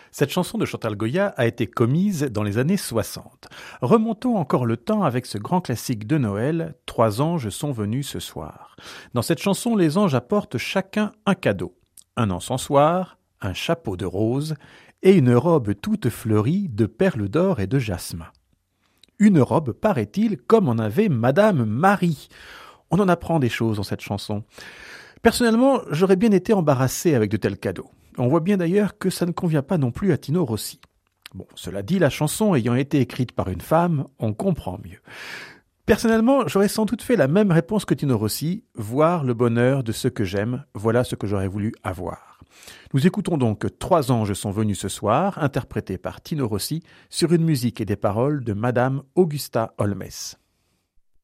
Cette chanson de Chantal Goya a été commise dans les années 60. Remontons encore le temps avec ce grand classique de Noël, « 3 anges sont venus ce soir ». Dans cette chanson, les anges apportent chacun un cadeau. Un encensoir, un chapeau de rose et une robe toute fleurie de perles d'or et de jasmin. Une robe, paraît-il, comme en avait Madame Marie. On en apprend des choses dans cette chanson. Personnellement, j'aurais bien été embarrassé avec de tels cadeaux. On voit bien d'ailleurs que ça ne convient pas non plus à Tino Rossi. Bon, cela dit, la chanson ayant été écrite par une femme, on comprend mieux. Personnellement, j'aurais sans doute fait la même réponse que Tino Rossi, voir le bonheur de ceux que j'aime, voilà ce que j'aurais voulu avoir. Nous écoutons donc 3 anges sont venus ce soir, interprété par Tino Rossi, sur une musique et des paroles de Madame Augusta Holmès.